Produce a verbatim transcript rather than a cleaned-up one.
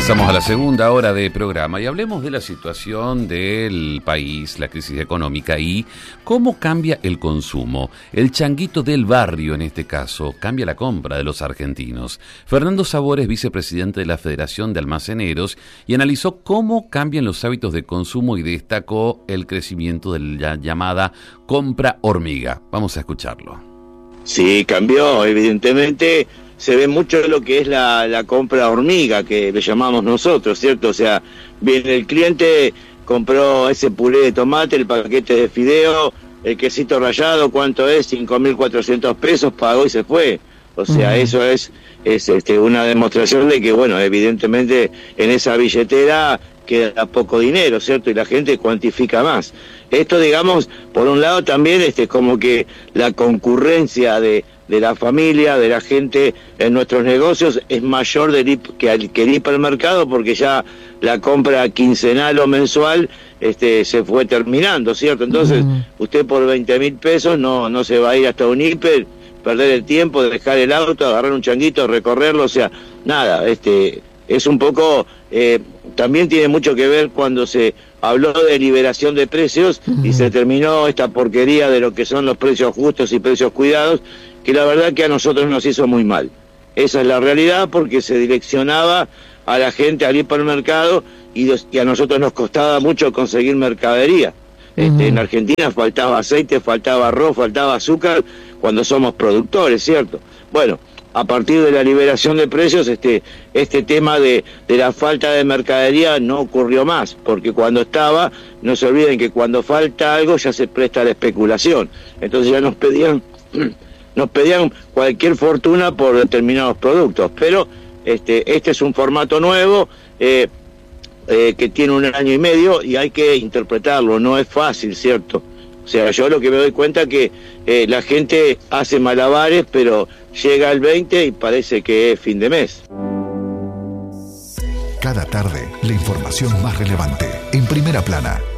Pasamos a la segunda hora de programa y hablemos de la situación del país, la crisis económica y cómo cambia el consumo. El changuito del barrio, en este caso, cambia la compra de los argentinos. Fernando Sabor es vicepresidente de la Federación de Almaceneros y analizó cómo cambian los hábitos de consumo y destacó el crecimiento de la llamada compra hormiga. Vamos a escucharlo. Sí, cambió, evidentemente. Se ve mucho de lo que es la, la compra hormiga, que le llamamos nosotros, ¿cierto? O sea, viene el cliente, compró ese puré de tomate, el paquete de fideo, el quesito rallado, ¿cuánto es? cinco mil cuatrocientos pesos, pagó y se fue. O sea, uh-huh. eso es, es este, una demostración de que, bueno, evidentemente en esa billetera queda poco dinero, ¿cierto? Y la gente cuantifica más. Esto, digamos, por un lado también este, como que la concurrencia de... de la familia, de la gente en nuestros negocios es mayor del, que, el, que el hipermercado, porque ya la compra quincenal o mensual este, se fue terminando, ¿cierto? Entonces, uh-huh. usted por veinte mil pesos no, no se va a ir hasta un hiper, perder el tiempo, de dejar el auto, agarrar un changuito, recorrerlo, o sea, nada, este es un poco, eh, también tiene mucho que ver cuando se habló de liberación de precios uh-huh. y se terminó esta porquería de lo que son los precios justos y precios cuidados, que la verdad que a nosotros nos hizo muy mal. Esa es la realidad, porque se direccionaba a la gente al hipermercado y, los, y a nosotros nos costaba mucho conseguir mercadería. Uh-huh. Este, en Argentina faltaba aceite, faltaba arroz, faltaba azúcar, cuando somos productores, ¿cierto? Bueno, a partir de la liberación de precios, este, este tema de, de la falta de mercadería no ocurrió más, porque cuando estaba, no se olviden que cuando falta algo ya se presta a la especulación. Entonces ya nos pedían... nos pedían cualquier fortuna por determinados productos, pero este este es un formato nuevo eh, eh, que tiene un año y medio y hay que interpretarlo, no es fácil, ¿cierto? O sea, yo lo que me doy cuenta es que eh, la gente hace malabares, pero llega el veinte y parece que es fin de mes. Cada tarde, la información más relevante, en Primera Plana.